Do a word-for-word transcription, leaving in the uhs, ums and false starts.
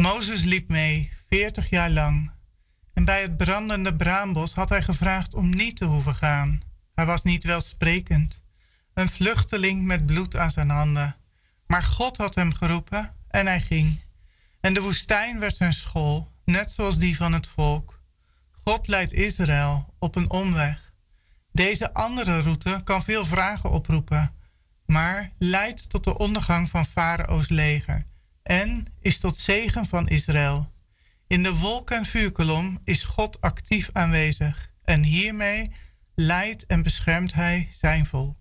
Mozes liep mee, veertig jaar lang. En bij het brandende braambos had hij gevraagd om niet te hoeven gaan. Hij was niet welsprekend. Een vluchteling met bloed aan zijn handen. Maar God had hem geroepen en hij ging. En de woestijn werd zijn school, net zoals die van het volk. God leidt Israël op een omweg. Deze andere route kan veel vragen oproepen, maar leidt tot de ondergang van Farao's leger en is tot zegen van Israël. In de wolk- en vuurkolom is God actief aanwezig en hiermee leidt en beschermt hij zijn volk.